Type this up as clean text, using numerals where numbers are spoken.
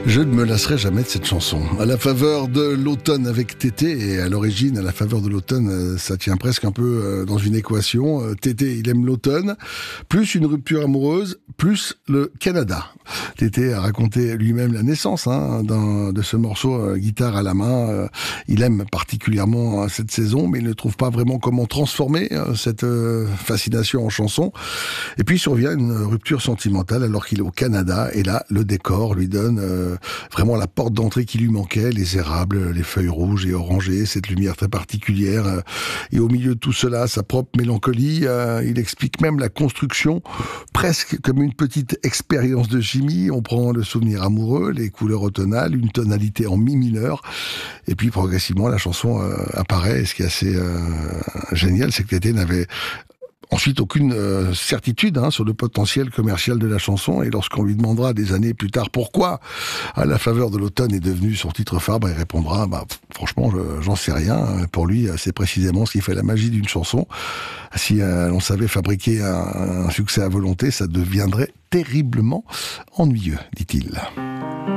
Je ne me lasserai jamais de cette chanson. À la faveur de l'automne avec Tété, et à l'origine, à la faveur de l'automne, ça tient presque un peu dans une équation. Tété, il aime l'automne, plus une rupture amoureuse, plus le Canada. Tété a raconté lui-même la naissance de ce morceau, guitare à la main. Il aime particulièrement cette saison, mais il ne trouve pas vraiment comment transformer cette fascination en chanson. Et puis survient une rupture sentimentale alors qu'il est au Canada, et là, le décor lui donne vraiment la porte d'entrée qui lui manquait, les érables, les feuilles rouges et orangées, cette lumière très particulière. Et au milieu de tout cela, sa propre mélancolie. Il explique même la construction presque comme une petite expérience de chimie. On prend le souvenir amoureux, les couleurs automnales, une tonalité en mi mineur, et puis progressivement la chanson apparaît. Et ce qui est assez génial, c'est que Tété n'avait ensuite aucune certitude sur le potentiel commercial de la chanson, et lorsqu'on lui demandera des années plus tard pourquoi À la faveur de l'automne est devenu son titre phare, il répondra franchement j'en sais rien. Pour lui, c'est précisément ce qui fait la magie d'une chanson. Si on savait fabriquer un succès à volonté, ça deviendrait terriblement ennuyeux, dit-il.